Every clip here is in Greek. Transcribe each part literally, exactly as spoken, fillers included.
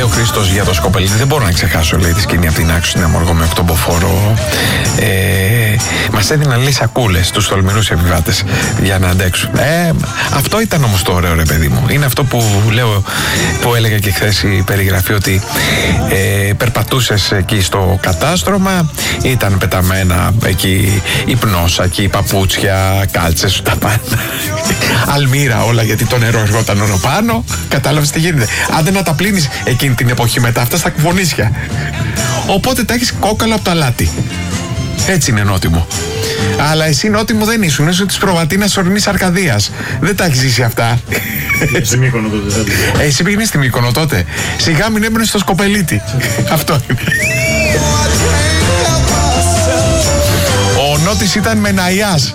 Χρήστος για το Σκοπελίδη. Δεν μπορώ να ξεχάσω, λέει, τη σκηνή από την Άξο στην Αμοργό με οκτωμποφόρο. Ε, μας έδιναν, λέει, σακούλες τους τολμηρούς επιβάτες για να αντέξουν. Ε, αυτό ήταν όμως το ωραίο, ρε παιδί μου. Είναι αυτό που λέω, που έλεγα και χθες η περιγραφή, ότι ε, περπατούσες εκεί στο κατάστρωμα, ήταν πεταμένα εκεί η πνόσακη, οι παπούτσια, κάλτσες, τα πάντα. Αλμύρα όλα, γιατί το νερό εργόταν όλο πάνω. Κατάλαβες τι γίνεται. Άντε να τα πλύνεις εκείνη την εποχή μετά, αυτά στα κουβονίσια. Οπότε τα έχεις κόκαλα από το αλάτι. Έτσι είναι, Νότιμο. Αλλά εσύ, Νότιμο, δεν ήσουν. Ήσουν της Προβατίνας Ορεινής Αρκαδίας. Δεν τα έχεις ζήσει αυτά. Στη Μύκονο τότε. Ε, εσύ πήγαινες στη Μύκονο τότε. Σιγά μην έμπαινες στο Σκοπελίτη. Αυτό είναι. Ο Νότης ήταν με Ναϊάς.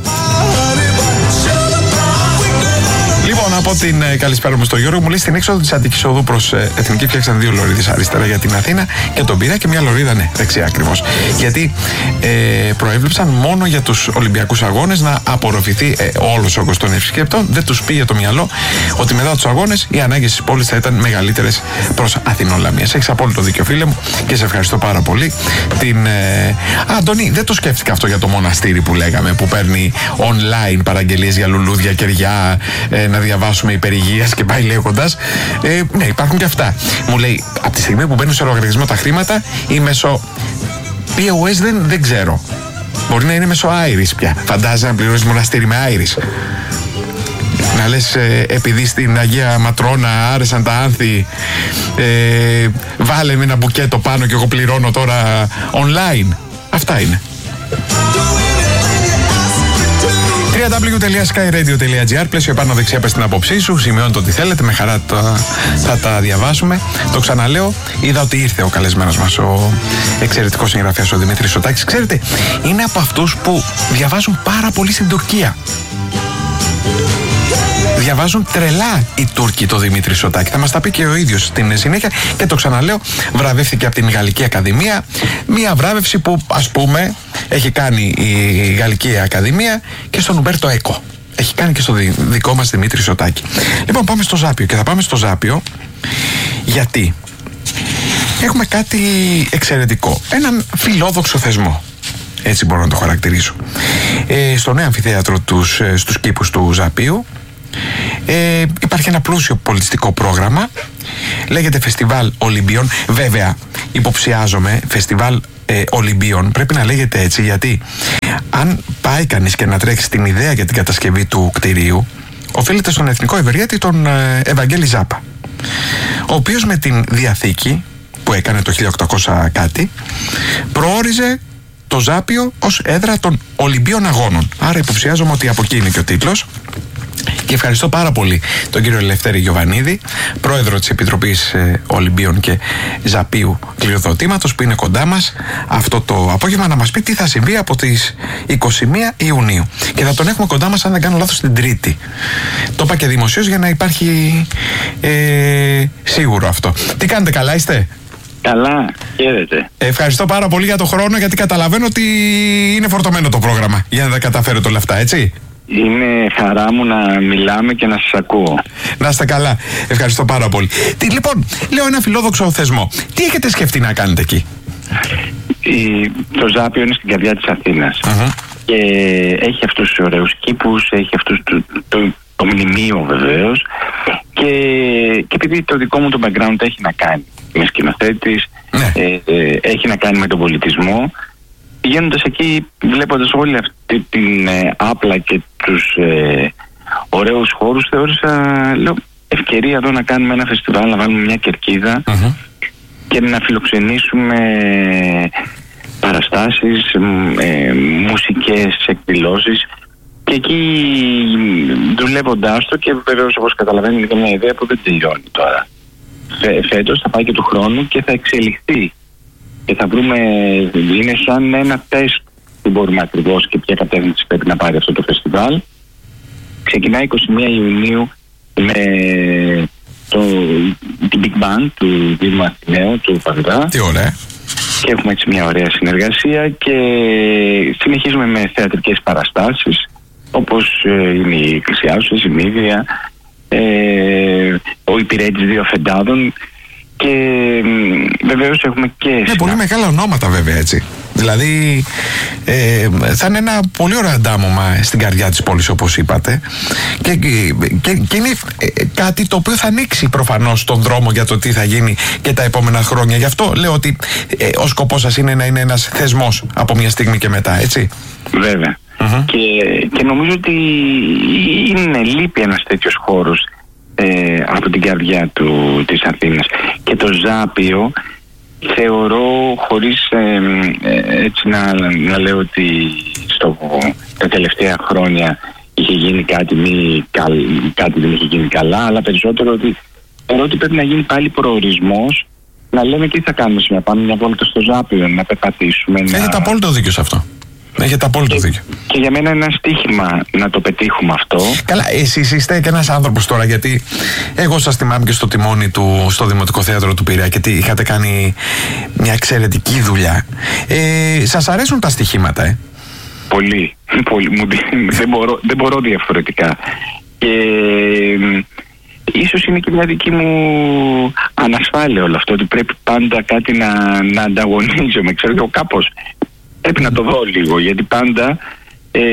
Λοιπόν, από την ε, καλησπέρα μου στο Γιώργο, μου λέει στην έξοδο της Αττικής Οδού προς ε, Εθνική φτιάξαν δύο λωρίδες αριστερά για την Αθήνα και τον Πειραιά και μια λωρίδα, ναι, δεξιά ακριβώς. Γιατί ε, προέβλεψαν μόνο για τους Ολυμπιακούς Αγώνες να απορροφηθεί ε, όλος ο όγκος των επισκεπτών. Δεν τους πήγε το μυαλό ότι μετά τους αγώνες οι ανάγκες της πόλης θα ήταν μεγαλύτερες προς Αθηνολαμίας. Έχεις απόλυτο δίκιο, φίλε μου, και σε ευχαριστώ πάρα πολύ. Την, ε... Α, Αντώνη, δεν το σκέφτηκα αυτό για το μοναστήρι που λέγαμε, που παίρνει online παραγγελίες για λουλούδια, κεριά, ε, να διαβάσουμε υπερηγείας και πάει λέγοντας. Ε, ναι, υπάρχουν και αυτά. Μου λέει, από τη στιγμή που μπαίνουν σε λογαριασμό τα χρήματα, ή μέσω πι ο ες δεν, δεν ξέρω. Μπορεί να είναι μέσω Iris πια. Φαντάζεσαι να πληρώσεις μοναστήρι με Iris. Να λες, ε, επειδή στην Αγία Ματρόνα άρεσαν τα άνθη, ε, βάλε με ένα μπουκέτο πάνω και εγώ πληρώνω τώρα online. Αυτά είναι. double-u double-u double-u τελεία sky radio τελεία gr, πλαίσιο επάνω δεξιά, πες την άποψή σου, σημειώνετε ό,τι θέλετε, με χαρά τα, θα τα διαβάσουμε. Το ξαναλέω, είδα ότι ήρθε ο καλεσμένος μας, ο εξαιρετικός συγγραφέας ο Δημήτρης Σωτάκης. Ξέρετε, είναι από αυτούς που διαβάζουν πάρα πολύ στην Τουρκία. Διαβάζουν τρελά οι Τούρκοι το Δημήτρη Σωτάκη. Θα μας τα πει και ο ίδιος στην συνέχεια. Και το ξαναλέω, βραβεύτηκε από την Γαλλική Ακαδημία. Μία βράβευση που, ας πούμε, έχει κάνει η Γαλλική Ακαδημία και στον Ουμπέρτο Έκο. Έχει κάνει και στο δικό μας Δημήτρη Σωτάκη. Λοιπόν, πάμε στο Ζάπιο. Και θα πάμε στο Ζάπιο γιατί έχουμε κάτι εξαιρετικό. Έναν φιλόδοξο θεσμό. Έτσι μπορώ να το χαρακτηρίσω. Ε, στο νέο αμφιθέατρο τους, στους κήπους του Ζαπίου ε, υπάρχει ένα πλούσιο πολιτιστικό πρόγραμμα. Λέγεται Φεστιβάλ Ολυμπίων. Βέβαια, υποψιάζομαι, Φεστιβάλ ε, Ολυμπίων πρέπει να λέγεται έτσι, γιατί αν πάει κανείς και να τρέξει την ιδέα για την κατασκευή του κτηρίου, οφείλεται στον εθνικό ευεργέτη τον ε, Ευαγγέλη Ζάπα, ο οποίος με την διαθήκη που έκανε το χίλια οκτακόσια κάτι προόριζε το Ζάπιο ως έδρα των Ολυμπίων Αγώνων. Άρα υποψιάζομαι ότι από εκεί είναι και ο τίτλος. Και ευχαριστώ πάρα πολύ τον κύριο Ελευθέρη Γιωβανίδη, πρόεδρο της Επιτροπής ε, Ολυμπίων και Ζαπίου Κληροδοτήματος, που είναι κοντά μας αυτό το απόγευμα να μας πει τι θα συμβεί από τις είκοσι μία Ιουνίου. Και θα τον έχουμε κοντά μας, αν δεν κάνω λάθος, την Τρίτη. Το είπα και δημοσίως για να υπάρχει ε, σίγουρο αυτό. Τι κάνετε, καλά είστε? Καλά, χαίρετε. Ευχαριστώ πάρα πολύ για το χρόνο, γιατί καταλαβαίνω ότι είναι φορτωμένο το πρόγραμμα για να τα καταφέρετε όλα αυτά, έτσι. Είναι χαρά μου να μιλάμε και να σας ακούω. Να είστε καλά. Ευχαριστώ πάρα πολύ. Τι, λοιπόν, λέω ένα φιλόδοξο θεσμό. Τι έχετε σκεφτεί να κάνετε εκεί? Η, το Ζάπιο είναι στην καρδιά της Αθήνας. Uh-huh. Και έχει αυτούς τους ωραίους κήπους, έχει αυτούς το, το, το, το μνημείο βεβαίως. Και, και επειδή το δικό μου το background έχει να κάνει με σκηνοθέτης, ναι. ε, ε, έχει να κάνει με τον πολιτισμό. Πηγαίνοντας εκεί, βλέποντας όλη αυτή την ε, άπλα και τους ε, ωραίους χώρους, θεώρησα, λέω, ευκαιρία εδώ να κάνουμε ένα φεστιβάλ, να βάλουμε μια κερκίδα uh-huh. και να φιλοξενήσουμε παραστάσεις, ε, μουσικές εκδηλώσεις. Και εκεί δουλεύοντάς το, και βεβαίως, όπως καταλαβαίνετε, είναι μια ιδέα που δεν τελειώνει τώρα. Φε, φέτος θα πάει και του χρόνου και θα εξελιχθεί. Και θα βρούμε, είναι σαν ένα τεστ που μπορούμε ακριβώς και ποια κατεύθυνση πρέπει να πάρει αυτό το φεστιβάλ. Ξεκινάει είκοσι μία Ιουνίου με το, την Big Band του Δήμου Αθηναίου, του Παγδά. Τι ωραία. Και έχουμε έτσι μια ωραία συνεργασία και συνεχίζουμε με θεατρικές παραστάσεις, όπως είναι η Εκκλησιάζουσες, η Μύδια, ε, ο Υπηρέτης Δύο Φεντάδων. και βεβαίως έχουμε και... Ναι, πολύ μεγάλα ονόματα βέβαια, έτσι. Δηλαδή ε, θα είναι ένα πολύ ωραίο αντάμωμα στην καρδιά της πόλης, όπως είπατε, και, και, και είναι κάτι το οποίο θα ανοίξει προφανώς τον δρόμο για το τι θα γίνει και τα επόμενα χρόνια. Γι' αυτό λέω ότι ε, ο σκοπός σας είναι να είναι ένας θεσμός από μια στιγμή και μετά, έτσι. Βέβαια. Mm-hmm. Και, και νομίζω ότι είναι λείπει ένας τέτοιος χώρος ε, από την καρδιά του, της Αθήνας. Και το Ζάπιο θεωρώ, χωρίς ε, ε, έτσι να, να λέω ότι στο, τα τελευταία χρόνια είχε γίνει κάτι, μη, κάτι δεν είχε γίνει καλά, αλλά περισσότερο ότι θεωρώ ότι πρέπει να γίνει πάλι προορισμός, να λέμε τι θα κάνουμε σήμερα, πάμε μια βόλτα στο Ζάπιο, να περπατήσουμε. Έχετε να... απόλυτο δίκιο σε αυτό. Έχετε απόλυτο και, δίκιο. Και για μένα είναι ένα στοίχημα να το πετύχουμε αυτό. Καλά, εσείς είστε και ένας άνθρωπος τώρα, γιατί εγώ σας θυμάμαι και στο τιμόνι του, στο Δημοτικό Θέατρο του Πειραιά, και τι είχατε κάνει μια εξαιρετική δουλειά. Ε, σας αρέσουν τα στοιχήματα, ε? Πολύ. πολύ μου, δεν, μπορώ, δεν μπορώ διαφορετικά. Και ε, ίσως είναι και μια δική μου ανασφάλεια όλο αυτό, ότι πρέπει πάντα κάτι να, να ανταγωνίζομαι. Ξέρω και κάπως πρέπει να το δω λίγο, γιατί πάντα ε,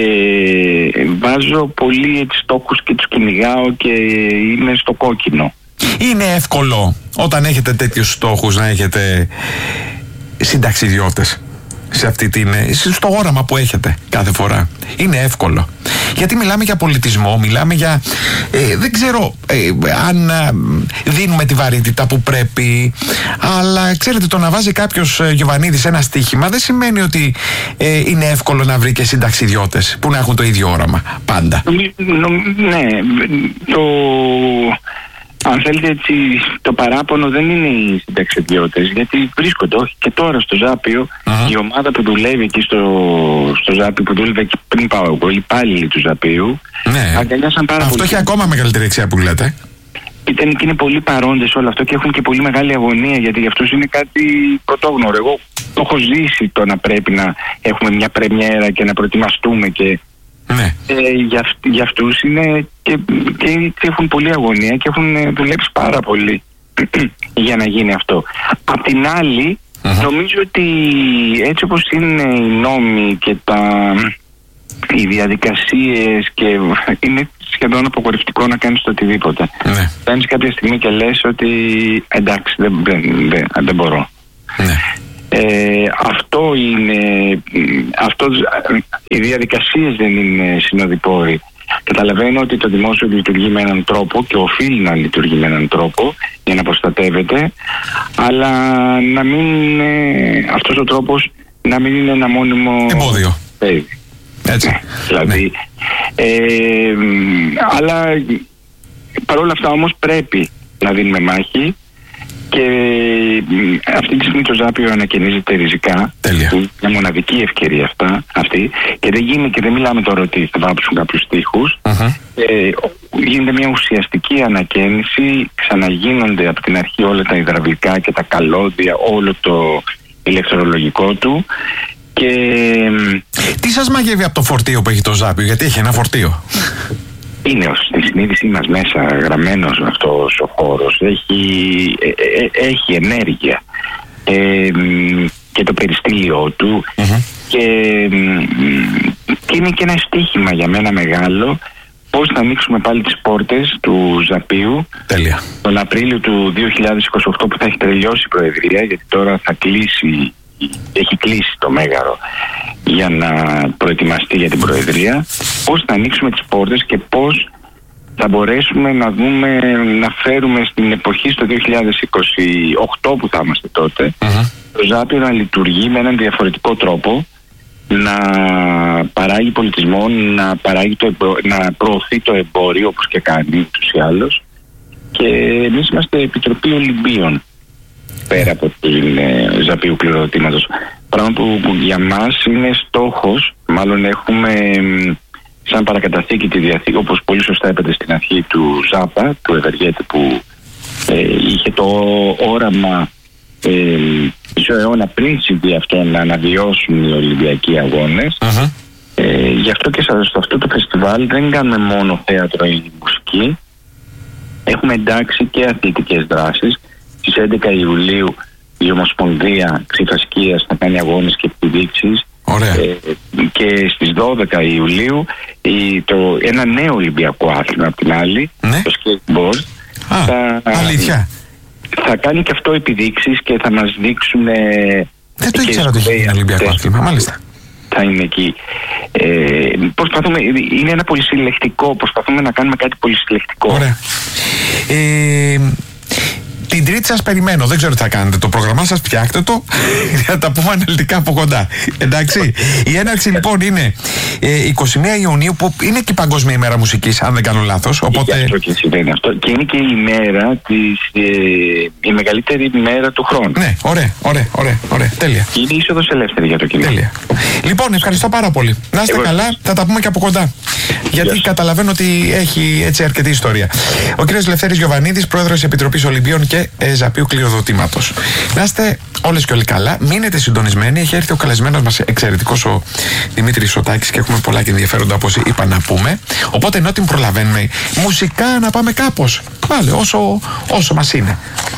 βάζω πολύ έτσι στόχους και τους κυνηγάω και είμαι στο κόκκινο. Είναι εύκολο όταν έχετε τέτοιους στόχους να έχετε συνταξιδιώτες σε αυτή την, στο όραμα που έχετε κάθε φορά? Είναι εύκολο? Γιατί μιλάμε για πολιτισμό, μιλάμε για ε, δεν ξέρω ε, αν ε, δίνουμε τη βαρύτητα που πρέπει, αλλά ξέρετε, το να βάζει κάποιος ε, Γιωβανίδης ένα στοίχημα δεν σημαίνει ότι ε, είναι εύκολο να βρει και συνταξιδιώτες που να έχουν το ίδιο όραμα πάντα. Ναι, το... αν θέλετε έτσι, το παράπονο δεν είναι οι συνταξιδιώτες, γιατί βρίσκονται, όχι και τώρα στο Ζάπιο, uh-huh. η ομάδα που δουλεύει εκεί στο, στο Ζάπιο, που δούλευε και πριν πάω εγώ, οι υπάλληλοι του Ζαπίου, ναι. αγκαλιάσαν πάρα αυτό πολύ. Αυτό έχει ακόμα μεγαλύτερη αξία που λέτε. Ήταν και είναι πολύ παρόντες όλο αυτό και έχουν και πολύ μεγάλη αγωνία, γιατί για αυτούς είναι κάτι πρωτόγνωρο. Εγώ το έχω ζήσει, το να πρέπει να έχουμε μια πρεμιέρα και να προετοιμαστούμε και... Ναι. Ε, για, για αυτούς είναι και, και, και έχουν πολλή αγωνία και έχουν δουλέψει πάρα πολύ για να γίνει αυτό. Απ' την άλλη, uh-huh. νομίζω ότι έτσι όπως είναι οι νόμοι και τα, οι διαδικασίες, και είναι σχεδόν απογορευτικό να κάνεις το οτιδήποτε. Ναι. Φτάνεις κάποια στιγμή και λες ότι εντάξει, δεν, δεν, δεν, δεν μπορώ. Ναι. Ε, αυτό είναι, αυτό, οι διαδικασίες δεν είναι συνοδοιπόροι. Καταλαβαίνω ότι το δημόσιο λειτουργεί με έναν τρόπο και οφείλει να λειτουργεί με έναν τρόπο για να προστατεύεται, αλλά να μην είναι, αυτός ο τρόπος να μην είναι ένα μόνιμο εμπόδιο. Έτσι. Ναι, δηλαδή, ναι. Ε, αλλά παρόλα αυτά όμως πρέπει να δίνουμε μάχη. Και αυτή τη στιγμή το Ζάπιο ανακαινίζεται ριζικά. Τέλεια. Μια μοναδική ευκαιρία αυτά, αυτή. Και δεν γίνεται, και δεν μιλάμε τώρα ότι θα βάψουν κάποιους τοίχους. Uh-huh. Ε, γίνεται μια ουσιαστική ανακαίνιση. Ξαναγίνονται από την αρχή όλα τα υδραυλικά και τα καλώδια, όλο το ηλεκτρολογικό του. Και... τι σας μαγεύει από το φορτίο που έχει το Ζάπιο? Γιατί έχει ένα φορτίο. Είναι στη συνείδησή μας μέσα γραμμένος αυτός ο χώρος. Έχει, ε, ε, έχει ενέργεια ε, και το περιστήλιό του uh-huh. και, και είναι και ένα στοίχημα για μένα μεγάλο πώς θα ανοίξουμε πάλι τις πόρτες του Ζαπίου. Τέλεια. Τον Απρίλιο του δύο χιλιάδες είκοσι οκτώ, που θα έχει τελειώσει η Προεδρία, γιατί τώρα θα κλείσει, έχει κλείσει το Μέγαρο για να προετοιμαστεί για την Προεδρία. Πώς θα ανοίξουμε τις πόρτες και πώς θα μπορέσουμε να δούμε, να φέρουμε στην εποχή στο δύο χιλιάδες είκοσι οκτώ που θα είμαστε τότε, uh-huh. το Ζάπιο να λειτουργεί με έναν διαφορετικό τρόπο, να παράγει πολιτισμό, να, παράγει το εμπο... να προωθεί το εμπόριο όπως και κάνει ούτως ή άλλως. Και εμείς είμαστε Επιτροπή Ολυμπίων πέρα από την ε, Ζαπίου κληροδοτήματος. Πράγμα που, που για μας είναι στόχος, μάλλον έχουμε σαν παρακαταθήκη τη διαθήκη, όπως πολύ σωστά είπατε στην αρχή, του Ζάπα, του Ευεργέτη, που ε, είχε το όραμα ε, μισό αιώνα πριν συμβεί αυτό να αναβιώσουν οι Ολυμπιακοί Αγώνες. Uh-huh. Ε, γι' αυτό και σε αυτό το φεστιβάλ δεν κάνουμε μόνο θέατρο ή μουσική. Έχουμε εντάξει και αθλητικές δράσεις. στις έντεκα Ιουλίου η Ομοσπονδία Ξηφασκίας θα κάνει αγώνες και επιδείξεις. Ωραία. Ε, και στις δώδεκα Ιουλίου η, το, ένα νέο Ολυμπιακό άθλημα από την άλλη, ναι. το skateboard. Α, θα, αλήθεια. Θα κάνει και αυτό επιδείξεις και θα μας δείξουν. Δεν το ήξερα ότι έχει ένα Ολυμπιακό άθλημα, μάλιστα. Θα είναι εκεί. Ε, προσπαθούμε, είναι ένα πολυσυλλεκτικό, προσπαθούμε να κάνουμε κάτι πολυσυλλεκτικό. Ωραία. Ε, την Τρίτη σας περιμένω. Δεν ξέρω τι θα κάνετε. Το πρόγραμμά σας φτιάχτε το. Θα τα πούμε αναλυτικά από κοντά. Εντάξει. Η έναρξη λοιπόν είναι ε, εικοστή πρώτη Ιουνίου, που είναι και η Παγκόσμια ημέρα μουσικής, αν δεν κάνω λάθος. Οπότε... Και αυτό και συμβαίνει αυτό. Και είναι και η ημέρα της, ε, η μεγαλύτερη ημέρα του χρόνου. Ναι, ωραία, ωραία, ωραία, ωραία. Τέλεια. Είναι είσοδος ελεύθερη για το κοινό. Τέλεια. Λοιπόν, ευχαριστώ πάρα πολύ. Να είστε Εγώ... καλά, θα τα πούμε και από κοντά. Γιατί yes. καταλαβαίνω ότι έχει έτσι αρκετή ιστορία. Ο κύριος Λευθέρης Γιωβανίδης, πρόεδρος της Επιτροπής Ολυμπίων και ε, Ζαπίου Κληροδοτήματος. Να είστε όλες και όλοι καλά. Μείνετε συντονισμένοι. Έχει έρθει ο καλεσμένος μας εξαιρετικός, ο Δημήτρης Σωτάκης, και έχουμε πολλά και ενδιαφέροντα, όπως είπα, να πούμε. Οπότε ενώ την προλαβαίνουμε μουσικά, να πάμε κάπως. Πάλι όσο, όσο μας είναι.